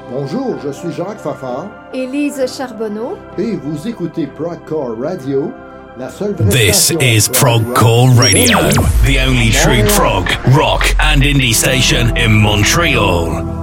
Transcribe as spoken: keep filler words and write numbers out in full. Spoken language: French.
Bonjour, je suis Jacques Fafard. Élise Charbonneau. Et vous écoutez Progcore Radio, la seule vraie This station is prog Progcore rock Radio, the only true prog, rock and indie station in Montreal.